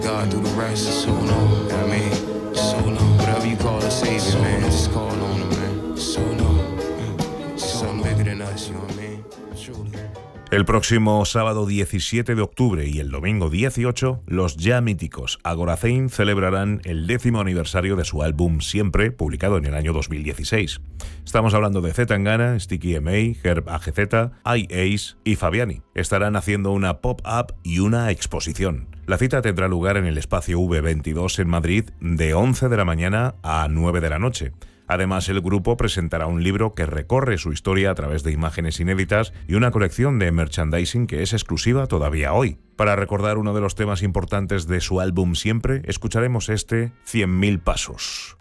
God do the rest, so long, you know what I mean? So long, whatever you call a savior, man, just call on him, man. So long, something bigger than us, you know what I mean? Truly. El próximo sábado 17 de octubre y el domingo 18, los ya míticos Agorazain celebrarán el 10º aniversario de su álbum Siempre, publicado en el año 2016. Estamos hablando de Z Tangana, Sticky M.A., Herb AGZ, I-Ace y Fabiani. Estarán haciendo una pop-up y una exposición. La cita tendrá lugar en el espacio V22 en Madrid de 11 de la mañana a 9 de la noche. Además, el grupo presentará un libro que recorre su historia a través de imágenes inéditas y una colección de merchandising que es exclusiva todavía hoy. Para recordar uno de los temas importantes de su álbum Siempre, escucharemos este 100.000 pasos.